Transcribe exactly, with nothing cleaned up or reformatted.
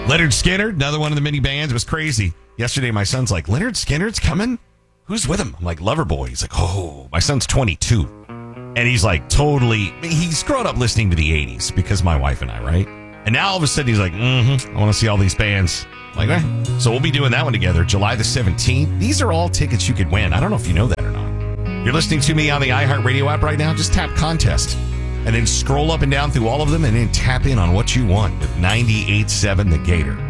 Leonard Skinner, another one of the mini bands. It was crazy. Yesterday, my son's like, Leonard Skinner's coming? Who's with him? I'm like, Loverboy. He's like, oh, my son's twenty-two. And he's like, totally, he's grown up listening to the eighties because my wife and I, right? And now all of a sudden he's like, mm-hmm, I want to see all these bands. I'm like, eh. So we'll be doing that one together, July the seventeenth. These are all tickets you could win. I don't know if you know that or not. You're listening to me on the iHeartRadio app right now. Just tap contest and then scroll up and down through all of them and then tap in on what you want with ninety-eight point seven The Gator.